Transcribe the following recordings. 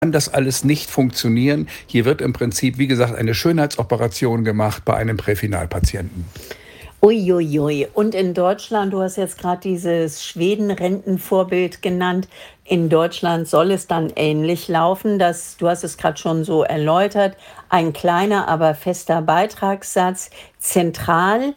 kann das alles nicht funktionieren. Hier wird im Prinzip, wie gesagt, eine Schönheitsoperation gemacht bei einem Präfinalpatienten. Uiuiui. Und in Deutschland, du hast jetzt gerade dieses Schweden-Rentenvorbild genannt. In Deutschland soll es dann ähnlich laufen, dass, du hast es gerade schon so erläutert, ein kleiner, aber fester Beitragssatz zentral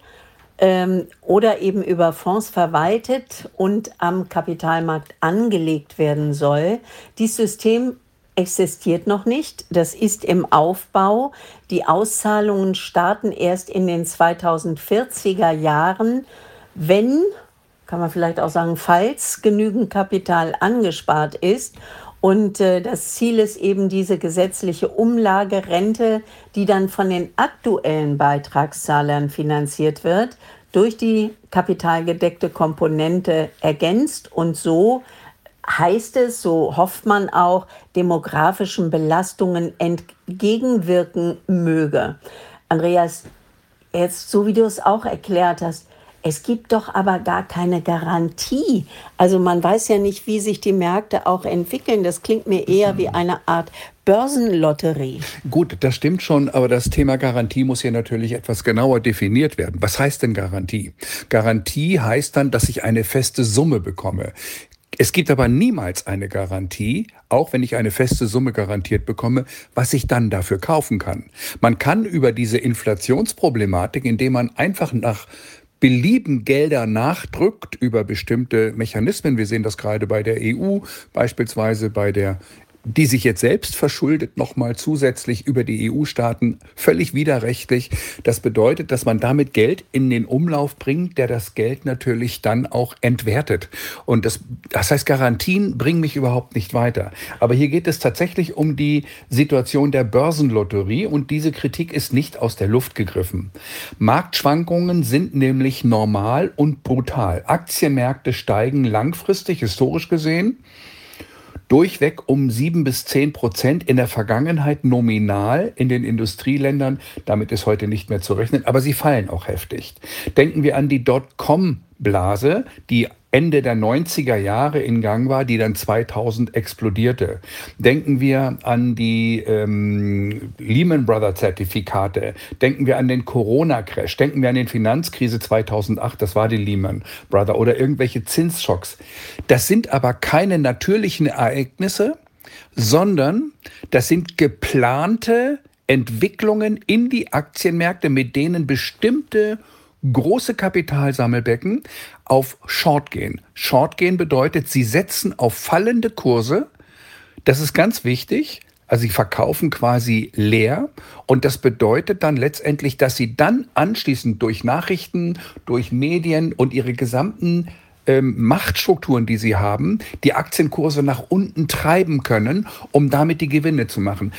oder eben über Fonds verwaltet und am Kapitalmarkt angelegt werden soll. Dieses System existiert noch nicht. Das ist im Aufbau. Die Auszahlungen starten erst in den 2040er Jahren, wenn, kann man vielleicht auch sagen, falls genügend Kapital angespart ist. Und das Ziel ist eben diese gesetzliche Umlagerente, die dann von den aktuellen Beitragszahlern finanziert wird, durch die kapitalgedeckte Komponente ergänzt und so heißt es, so hofft man auch, demografischen Belastungen entgegenwirken möge. Andreas, jetzt so wie du es auch erklärt hast, es gibt doch aber gar keine Garantie. Also man weiß ja nicht, wie sich die Märkte auch entwickeln. Das klingt mir eher wie eine Art Börsenlotterie. Gut, das stimmt schon, aber das Thema Garantie muss hier natürlich etwas genauer definiert werden. Was heißt denn Garantie? Garantie heißt dann, dass ich eine feste Summe bekomme. Es gibt aber niemals eine Garantie, auch wenn ich eine feste Summe garantiert bekomme, was ich dann dafür kaufen kann. Man kann über diese Inflationsproblematik, indem man einfach nach Belieben Gelder nachdrückt über bestimmte Mechanismen, wir sehen das gerade bei der EU, beispielsweise bei der, die sich jetzt selbst verschuldet, nochmal zusätzlich über die EU-Staaten, völlig widerrechtlich. Das bedeutet, dass man damit Geld in den Umlauf bringt, der das Geld natürlich dann auch entwertet. Und das heißt, Garantien bringen mich überhaupt nicht weiter. Aber hier geht es tatsächlich um die Situation der Börsenlotterie und diese Kritik ist nicht aus der Luft gegriffen. Marktschwankungen sind nämlich normal und brutal. Aktienmärkte steigen langfristig, historisch gesehen, durchweg um 7-10%, in der Vergangenheit nominal in den Industrieländern. Damit ist heute nicht mehr zu rechnen, aber sie fallen auch heftig. Denken wir an die Dotcom-Blase, die Ende der 90er Jahre in Gang war, die dann 2000 explodierte. Denken wir an die Lehman Brothers Zertifikate, denken wir an den Corona-Crash, denken wir an die Finanzkrise 2008, das war die Lehman Brothers, oder irgendwelche Zinsschocks. Das sind aber keine natürlichen Ereignisse, sondern das sind geplante Entwicklungen in die Aktienmärkte, mit denen bestimmte große Kapitalsammelbecken auf Short gehen. Short gehen bedeutet, sie setzen auf fallende Kurse. Das ist ganz wichtig. Also sie verkaufen quasi leer und das bedeutet dann letztendlich, dass sie dann anschließend durch Nachrichten, durch Medien und ihre gesamten Machtstrukturen, die sie haben, die Aktienkurse nach unten treiben können, um damit die Gewinne zu machen.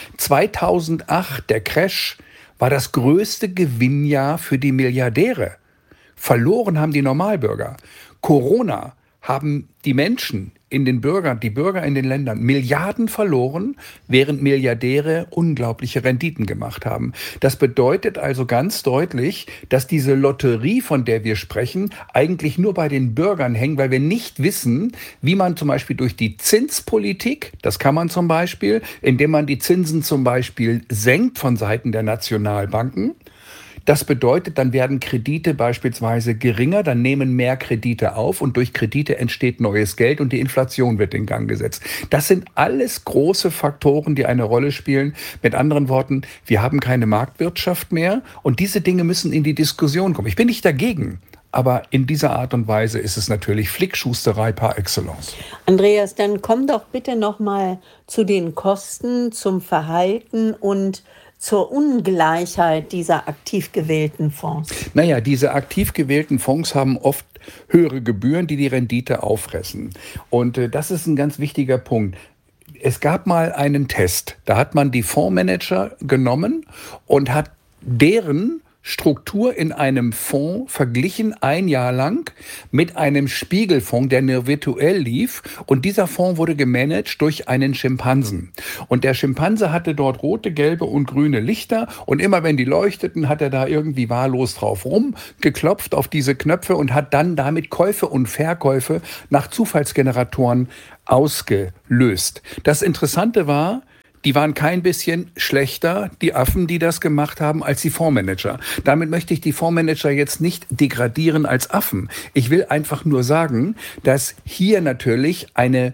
2008, der Crash, war das größte Gewinnjahr für die Milliardäre. Verloren haben die Normalbürger. Corona haben die Menschen die Bürger in den Ländern Milliarden verloren, während Milliardäre unglaubliche Renditen gemacht haben. Das bedeutet also ganz deutlich, dass diese Lotterie, von der wir sprechen, eigentlich nur bei den Bürgern hängt, weil wir nicht wissen, wie man zum Beispiel durch die Zinspolitik, das kann man zum Beispiel, indem man die Zinsen zum Beispiel senkt von Seiten der Nationalbanken. Das bedeutet, dann werden Kredite beispielsweise geringer, dann nehmen mehr Kredite auf und durch Kredite entsteht neues Geld und die Inflation wird in Gang gesetzt. Das sind alles große Faktoren, die eine Rolle spielen. Mit anderen Worten, wir haben keine Marktwirtschaft mehr und diese Dinge müssen in die Diskussion kommen. Ich bin nicht dagegen. Aber in dieser Art und Weise ist es natürlich Flickschusterei par excellence. Andreas, dann komm doch bitte noch mal zu den Kosten, zum Verhalten und zur Ungleichheit dieser aktiv gewählten Fonds. Naja, diese aktiv gewählten Fonds haben oft höhere Gebühren, die die Rendite auffressen. Und das ist ein ganz wichtiger Punkt. Es gab mal einen Test, da hat man die Fondsmanager genommen und hat deren Struktur in einem Fonds verglichen, ein Jahr lang, mit einem Spiegelfonds, der nur virtuell lief. Und dieser Fonds wurde gemanagt durch einen Schimpansen. Und der Schimpanse hatte dort rote, gelbe und grüne Lichter. Und immer wenn die leuchteten, hat er da irgendwie wahllos drauf rumgeklopft auf diese Knöpfe und hat dann damit Käufe und Verkäufe nach Zufallsgeneratoren ausgelöst. Das Interessante war, die waren kein bisschen schlechter, die Affen, die das gemacht haben, als die Fondsmanager. Damit möchte ich die Fondsmanager jetzt nicht degradieren als Affen. Ich will einfach nur sagen, dass hier natürlich eine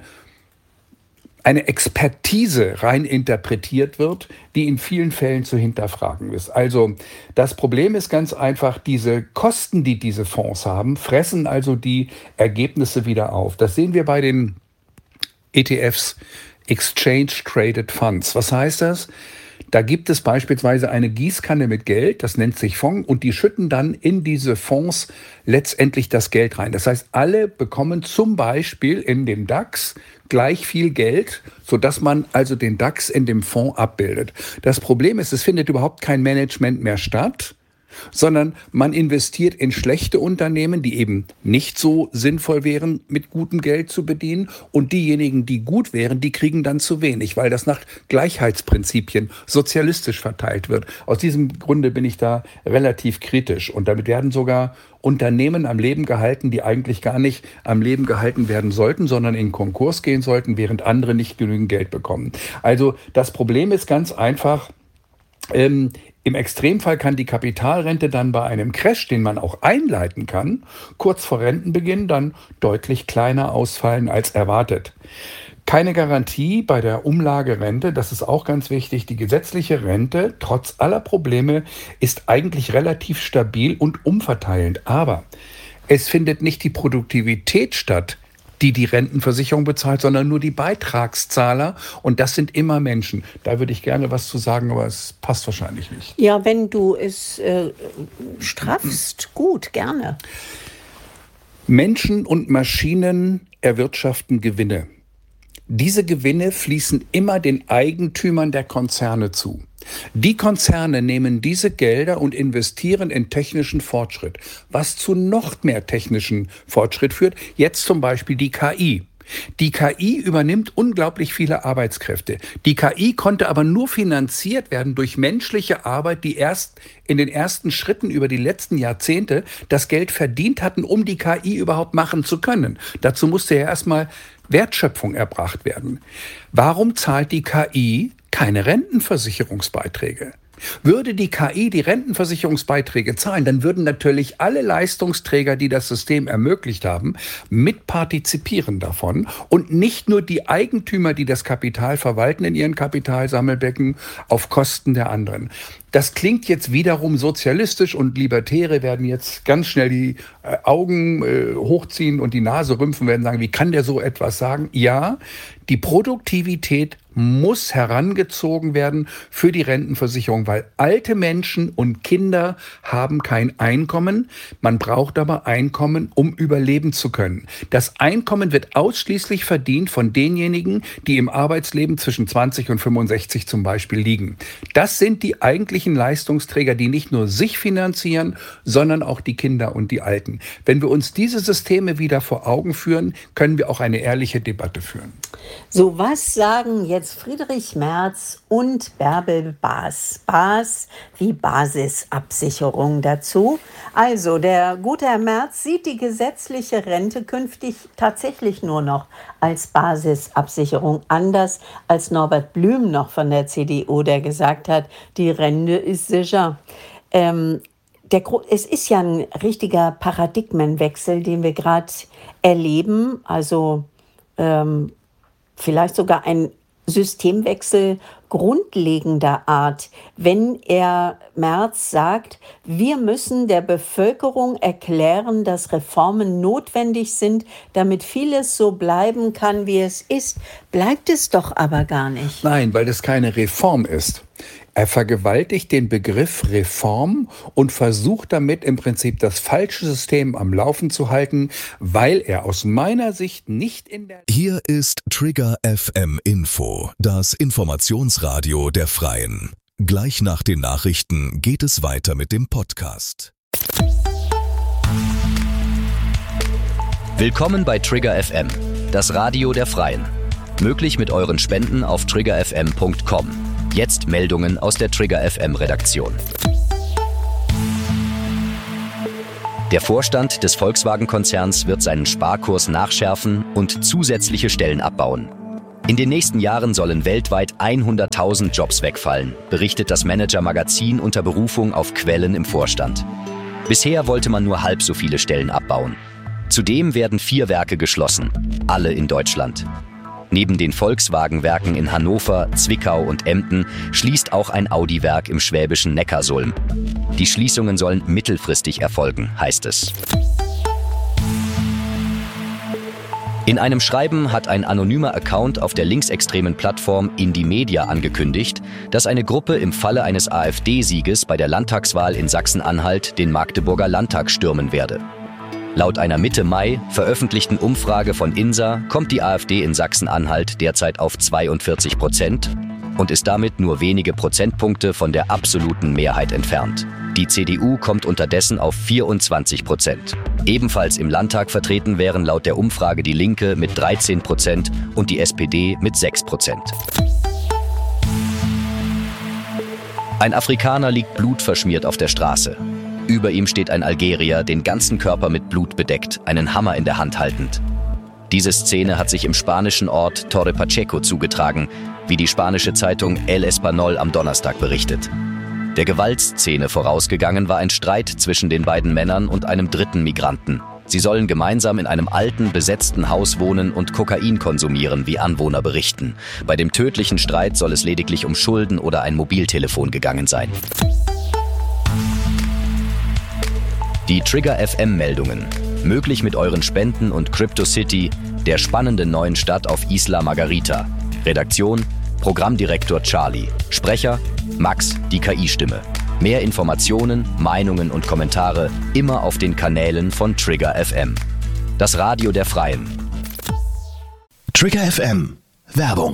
Expertise rein interpretiert wird, die in vielen Fällen zu hinterfragen ist. Also das Problem ist ganz einfach, diese Kosten, die diese Fonds haben, fressen also die Ergebnisse wieder auf. Das sehen wir bei den ETFs, Exchange Traded Funds. Was heißt das? Da gibt es beispielsweise eine Gießkanne mit Geld, das nennt sich Fonds, und die schütten dann in diese Fonds letztendlich das Geld rein. Das heißt, alle bekommen zum Beispiel in dem DAX gleich viel Geld, sodass man also den DAX in dem Fonds abbildet. Das Problem ist, es findet überhaupt kein Management mehr statt, sondern man investiert in schlechte Unternehmen, die eben nicht so sinnvoll wären, mit gutem Geld zu bedienen. Und diejenigen, die gut wären, die kriegen dann zu wenig, weil das nach Gleichheitsprinzipien sozialistisch verteilt wird. Aus diesem Grunde bin ich da relativ kritisch. Und damit werden sogar Unternehmen am Leben gehalten, die eigentlich gar nicht am Leben gehalten werden sollten, sondern in Konkurs gehen sollten, während andere nicht genügend Geld bekommen. Also das Problem ist ganz einfach, im Extremfall kann die Kapitalrente dann bei einem Crash, den man auch einleiten kann, kurz vor Rentenbeginn dann deutlich kleiner ausfallen als erwartet. Keine Garantie bei der Umlagerente, das ist auch ganz wichtig. Die gesetzliche Rente, trotz aller Probleme, ist eigentlich relativ stabil und umverteilend. Aber es findet nicht die Produktivität statt, die Rentenversicherung bezahlt, sondern nur die Beitragszahler. Und das sind immer Menschen. Da würde ich gerne was zu sagen, aber es passt wahrscheinlich nicht. Ja, wenn du es straffst, gut, gerne. Menschen und Maschinen erwirtschaften Gewinne. Diese Gewinne fließen immer den Eigentümern der Konzerne zu. Die Konzerne nehmen diese Gelder und investieren in technischen Fortschritt, was zu noch mehr technischen Fortschritt führt. Jetzt zum Beispiel die KI. Die KI übernimmt unglaublich viele Arbeitskräfte. Die KI konnte aber nur finanziert werden durch menschliche Arbeit, die erst in den ersten Schritten über die letzten Jahrzehnte das Geld verdient hatten, um die KI überhaupt machen zu können. Dazu musste ja erstmal Wertschöpfung erbracht werden. Warum zahlt die KI keine Rentenversicherungsbeiträge? Würde die KI die Rentenversicherungsbeiträge zahlen, dann würden natürlich alle Leistungsträger, die das System ermöglicht haben, mitpartizipieren davon und nicht nur die Eigentümer, die das Kapital verwalten in ihren Kapitalsammelbecken auf Kosten der anderen. Das klingt jetzt wiederum sozialistisch und Libertäre werden jetzt ganz schnell die Augen hochziehen und die Nase rümpfen, werden sagen, wie kann der so etwas sagen? Ja, die Produktivität muss herangezogen werden für die Rentenversicherung, weil alte Menschen und Kinder haben kein Einkommen. Man braucht aber Einkommen, um überleben zu können. Das Einkommen wird ausschließlich verdient von denjenigen, die im Arbeitsleben zwischen 20 und 65 zum Beispiel liegen. Das sind die eigentlichen Leistungsträger, die nicht nur sich finanzieren, sondern auch die Kinder und die Alten. Wenn wir uns diese Systeme wieder vor Augen führen, können wir auch eine ehrliche Debatte führen. So, was sagen jetzt Friedrich Merz und Bärbel Baas? Baas wie Basisabsicherung dazu. Also, der gute Herr Merz sieht die gesetzliche Rente künftig tatsächlich nur noch als Basisabsicherung, anders als Norbert Blüm noch von der CDU, der gesagt hat, die Rente ist sicher. Es ist ja ein richtiger Paradigmenwechsel, den wir gerade erleben, also vielleicht sogar ein Systemwechsel grundlegender Art, wenn Merz sagt, wir müssen der Bevölkerung erklären, dass Reformen notwendig sind, damit vieles so bleiben kann, wie es ist. Bleibt es doch aber gar nicht. Nein, weil das keine Reform ist. Er vergewaltigt den Begriff Reform und versucht damit im Prinzip das falsche System am Laufen zu halten, weil er aus meiner Sicht nicht in der... Hier ist Trigger FM Info, das Informationsradio der Freien. Gleich nach den Nachrichten geht es weiter mit dem Podcast. Willkommen bei Trigger FM, das Radio der Freien. Möglich mit euren Spenden auf triggerfm.com. Jetzt Meldungen aus der Trigger FM Redaktion. Der Vorstand des Volkswagen-Konzerns wird seinen Sparkurs nachschärfen und zusätzliche Stellen abbauen. In den nächsten Jahren sollen weltweit 100.000 Jobs wegfallen, berichtet das Manager-Magazin unter Berufung auf Quellen im Vorstand. Bisher wollte man nur halb so viele Stellen abbauen. Zudem werden 4 Werke geschlossen, alle in Deutschland. Neben den Volkswagen-Werken in Hannover, Zwickau und Emden schließt auch ein Audi-Werk im schwäbischen Neckarsulm. Die Schließungen sollen mittelfristig erfolgen, heißt es. In einem Schreiben hat ein anonymer Account auf der linksextremen Plattform Indymedia angekündigt, dass eine Gruppe im Falle eines AfD-Sieges bei der Landtagswahl in Sachsen-Anhalt den Magdeburger Landtag stürmen werde. Laut einer Mitte Mai veröffentlichten Umfrage von INSA kommt die AfD in Sachsen-Anhalt derzeit auf 42% und ist damit nur wenige Prozentpunkte von der absoluten Mehrheit entfernt. Die CDU kommt unterdessen auf 24%. Ebenfalls im Landtag vertreten wären laut der Umfrage die Linke mit 13% und die SPD mit 6%. Ein Afrikaner liegt blutverschmiert auf der Straße. Über ihm steht ein Algerier, den ganzen Körper mit Blut bedeckt, einen Hammer in der Hand haltend. Diese Szene hat sich im spanischen Ort Torre Pacheco zugetragen, wie die spanische Zeitung El Español am Donnerstag berichtet. Der Gewaltszene vorausgegangen war ein Streit zwischen den beiden Männern und einem dritten Migranten. Sie sollen gemeinsam in einem alten, besetzten Haus wohnen und Kokain konsumieren, wie Anwohner berichten. Bei dem tödlichen Streit soll es lediglich um Schulden oder ein Mobiltelefon gegangen sein. Die Trigger FM-Meldungen. Möglich mit euren Spenden und CryptoCity, der spannenden neuen Stadt auf Isla Margarita. Redaktion: Programmdirektor Charlie. Sprecher: Max, die KI-Stimme. Mehr Informationen, Meinungen und Kommentare immer auf den Kanälen von Trigger FM. Das Radio der Freien. Trigger FM. Werbung.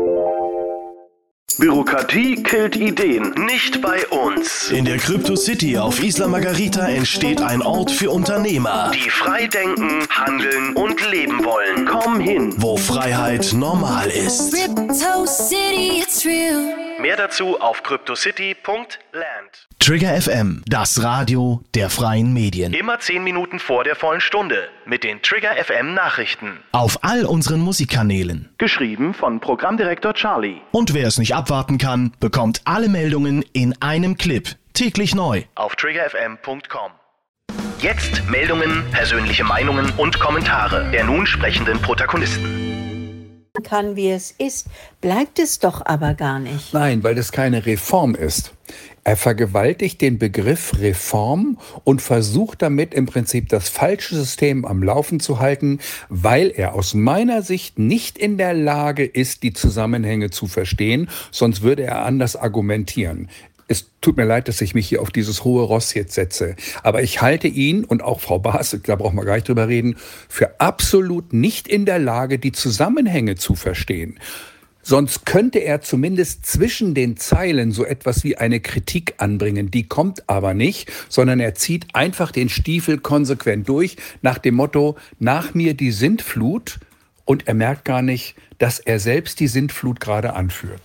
Bürokratie killt Ideen, nicht bei uns. In der CryptoCity auf Isla Margarita entsteht ein Ort für Unternehmer, die frei denken, handeln und leben wollen. Komm hin, wo Freiheit normal ist. CryptoCity, it's real. Mehr dazu auf cryptocity.land. Trigger FM, das Radio der freien Medien. Immer 10 Minuten vor der vollen Stunde mit den Trigger FM Nachrichten. Auf all unseren Musikkanälen. Geschrieben von Programmdirektor Charlie. Und wer es nicht abwarten kann, bekommt alle Meldungen in einem Clip. Täglich neu. Auf triggerfm.com. Jetzt Meldungen, persönliche Meinungen und Kommentare der nun sprechenden Protagonisten. Kann, wie es ist, bleibt es doch aber gar nicht. Nein, weil das keine Reform ist. Er vergewaltigt den Begriff Reform und versucht damit im Prinzip das falsche System am Laufen zu halten, weil er aus meiner Sicht nicht in der Lage ist, die Zusammenhänge zu verstehen, sonst würde er anders argumentieren. Es tut mir leid, dass ich mich hier auf dieses hohe Ross jetzt setze. Aber ich halte ihn und auch Frau Baas, da brauchen wir gar nicht drüber reden, für absolut nicht in der Lage, die Zusammenhänge zu verstehen. Sonst könnte er zumindest zwischen den Zeilen so etwas wie eine Kritik anbringen. Die kommt aber nicht, sondern er zieht einfach den Stiefel konsequent durch nach dem Motto, nach mir die Sintflut. Und er merkt gar nicht, dass er selbst die Sintflut gerade anführt.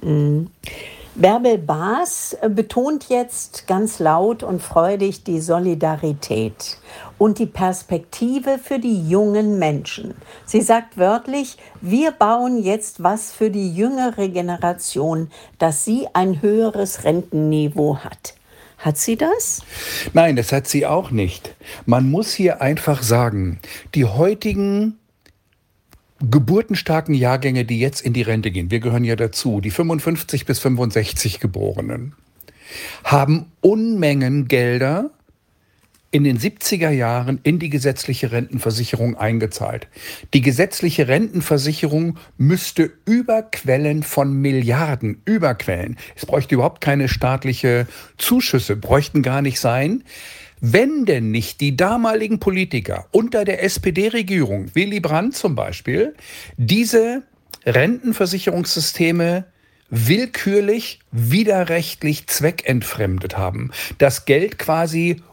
Bärbel Baas betont jetzt ganz laut und freudig die Solidarität und die Perspektive für die jungen Menschen. Sie sagt wörtlich, wir bauen jetzt was für die jüngere Generation, dass sie ein höheres Rentenniveau hat. Hat sie das? Nein, das hat sie auch nicht. Man muss hier einfach sagen, die heutigen geburtenstarken Jahrgänge, die jetzt in die Rente gehen, wir gehören ja dazu, die 55 bis 65 Geborenen, haben Unmengen Gelder in den 70er Jahren in die gesetzliche Rentenversicherung eingezahlt. Die gesetzliche Rentenversicherung müsste überquellen von Milliarden, überquellen. Es bräuchte überhaupt keine staatliche Zuschüsse, bräuchten gar nicht sein. Wenn denn nicht die damaligen Politiker unter der SPD-Regierung, Willy Brandt zum Beispiel, diese Rentenversicherungssysteme willkürlich, widerrechtlich zweckentfremdet haben, das Geld quasi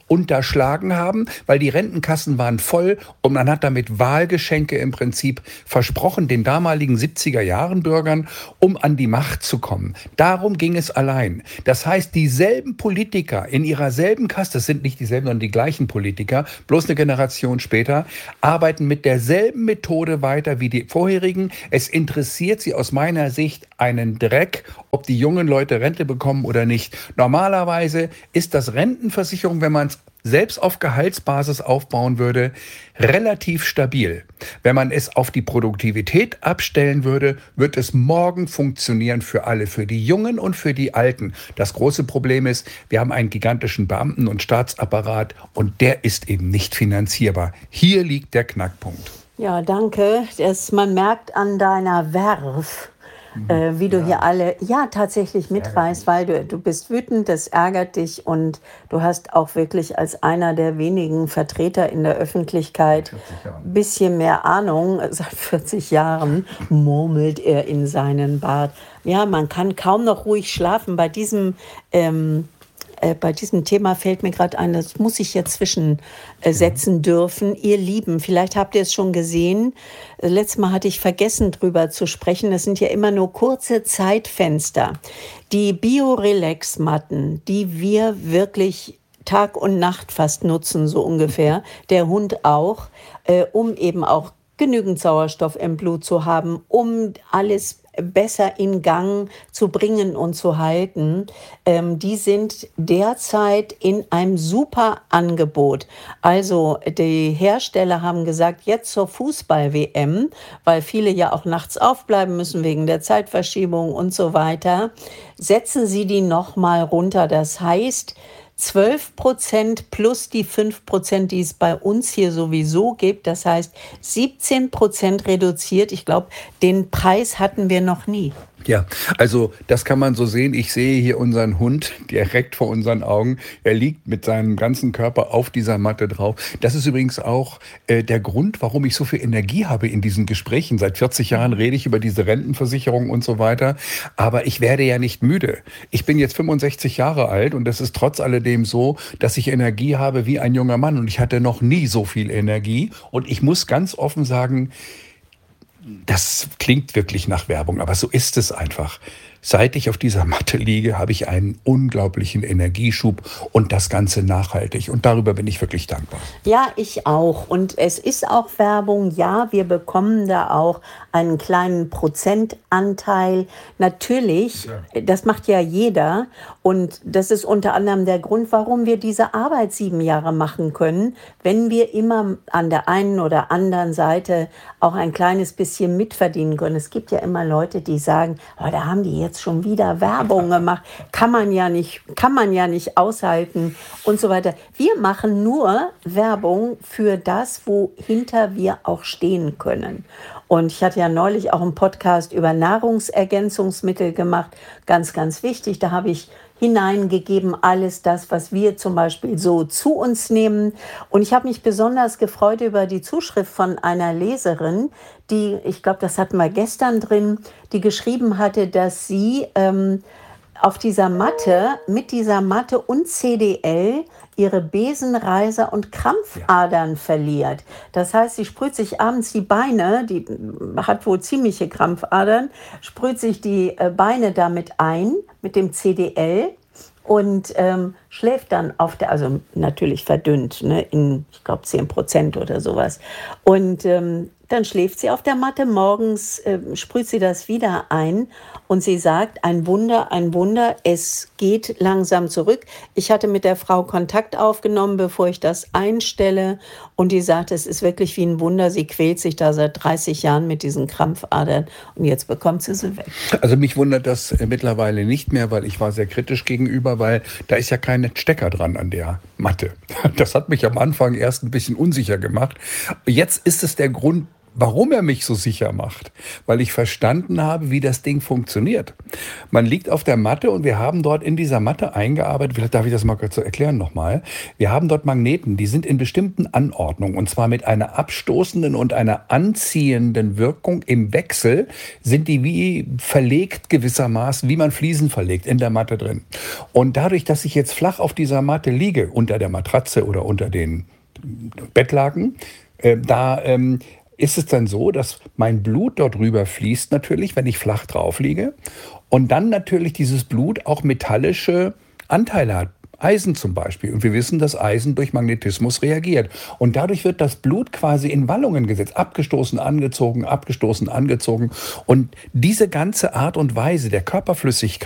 unterschlagen haben, weil die Rentenkassen waren voll und man hat damit Wahlgeschenke im Prinzip versprochen, den damaligen 70er-Jahren-Bürgern, um an die Macht zu kommen. Darum ging es allein. Das heißt, dieselben Politiker in ihrer selben Kaste, das sind nicht dieselben, sondern die gleichen Politiker, bloß eine Generation später, arbeiten mit derselben Methode weiter wie die vorherigen. Es interessiert sie aus meiner Sicht einen Dreck, ob die jungen Leute Rente bekommen oder nicht. Normalerweise ist das Rentenversicherung, wenn man es selbst auf Gehaltsbasis aufbauen würde, relativ stabil. Wenn man es auf die Produktivität abstellen würde, wird es morgen funktionieren für alle, für die Jungen und für die Alten. Das große Problem ist, wir haben einen gigantischen Beamten- und Staatsapparat und der ist eben nicht finanzierbar. Hier liegt der Knackpunkt. Ja, danke. Man merkt an deiner Werf, wie du hier alle tatsächlich mitreißt, weil du bist wütend, das ärgert dich und du hast auch wirklich als einer der wenigen Vertreter in der Öffentlichkeit ein bisschen mehr Ahnung. Seit 40 Jahren murmelt er in seinen Bart. Ja, man kann kaum noch ruhig schlafen. Bei diesem Thema fällt mir gerade ein, das muss ich jetzt zwischensetzen dürfen. Ihr Lieben, vielleicht habt ihr es schon gesehen. Letztes Mal hatte ich vergessen, drüber zu sprechen. Das sind ja immer nur kurze Zeitfenster. Die Biorelax-Matten, die wir wirklich Tag und Nacht fast nutzen, so ungefähr, der Hund auch, um eben auch genügend Sauerstoff im Blut zu haben, um alles besser in Gang zu bringen und zu halten, die sind derzeit in einem super Angebot. Also die Hersteller haben gesagt, jetzt zur Fußball-WM, weil viele ja auch nachts aufbleiben müssen wegen der Zeitverschiebung und so weiter, setzen sie die nochmal runter. Das heißt, 12% plus die 5%, die es bei uns hier sowieso gibt. Das heißt 17% reduziert. Ich glaube, den Preis hatten wir noch nie. Ja, also das kann man so sehen. Ich sehe hier unseren Hund direkt vor unseren Augen. Er liegt mit seinem ganzen Körper auf dieser Matte drauf. Das ist übrigens auch der Grund, warum ich so viel Energie habe in diesen Gesprächen. Seit 40 Jahren rede ich über diese Rentenversicherung und so weiter. Aber ich werde ja nicht müde. Ich bin jetzt 65 Jahre alt und es ist trotz alledem so, dass ich Energie habe wie ein junger Mann. Und ich hatte noch nie so viel Energie. Und ich muss ganz offen sagen, das klingt wirklich nach Werbung, aber so ist es einfach. Seit ich auf dieser Matte liege, habe ich einen unglaublichen Energieschub und das Ganze nachhaltig. Und darüber bin ich wirklich dankbar. Ja, ich auch. Und es ist auch Werbung. Ja, wir bekommen da auch einen kleinen Prozentanteil. Natürlich, das macht ja jeder. Und das ist unter anderem der Grund, warum wir diese Arbeit 7 Jahre machen können, wenn wir immer an der einen oder anderen Seite auch ein kleines bisschen mitverdienen können. Es gibt ja immer Leute, die sagen, oh, da haben die jetzt schon wieder Werbung gemacht, kann man ja nicht aushalten und so weiter. Wir machen nur Werbung für das, wohinter wir auch stehen können. Und ich hatte ja neulich auch einen Podcast über Nahrungsergänzungsmittel gemacht, ganz, ganz wichtig. Da habe ich hineingegeben, alles das, was wir zum Beispiel so zu uns nehmen. Und ich habe mich besonders gefreut über die Zuschrift von einer Leserin, die, ich glaube, das hatten wir gestern drin, die geschrieben hatte, dass sie auf dieser Matte, mit dieser Matte und CDL ihre Besenreiser und Krampfadern verliert. Das heißt, sie sprüht sich abends die Beine, die hat wohl ziemliche Krampfadern, sprüht sich die Beine damit ein, mit dem CDL und schläft dann also natürlich verdünnt, ne, in, ich glaube, 10% oder sowas. Und dann schläft sie auf der Matte, morgens sprüht sie das wieder ein und sie sagt, ein Wunder, es geht langsam zurück. Ich hatte mit der Frau Kontakt aufgenommen, bevor ich das einstelle und die sagte, es ist wirklich wie ein Wunder, sie quält sich da seit 30 Jahren mit diesen Krampfadern und jetzt bekommt sie weg. Also mich wundert das mittlerweile nicht mehr, weil ich war sehr kritisch gegenüber, weil da ist ja kein Stecker dran an der Matte. Das hat mich am Anfang erst ein bisschen unsicher gemacht. Jetzt ist es der Grund, warum er mich so sicher macht. Weil ich verstanden habe, wie das Ding funktioniert. Man liegt auf der Matte und wir haben dort in dieser Matte eingearbeitet, vielleicht darf ich das mal kurz erklären nochmal. Wir haben dort Magneten, die sind in bestimmten Anordnungen und zwar mit einer abstoßenden und einer anziehenden Wirkung im Wechsel sind die wie verlegt gewissermaßen, wie man Fliesen verlegt in der Matte drin. Und dadurch, dass ich jetzt flach auf dieser Matte liege, unter der Matratze oder unter den Bettlaken, ist es dann so, dass mein Blut dort rüber fließt natürlich, wenn ich flach drauf liege. Und dann natürlich dieses Blut auch metallische Anteile hat. Eisen zum Beispiel. Und wir wissen, dass Eisen durch Magnetismus reagiert. Und dadurch wird das Blut quasi in Wallungen gesetzt. Abgestoßen, angezogen, abgestoßen, angezogen. Und diese ganze Art und Weise der Körperflüssigkeit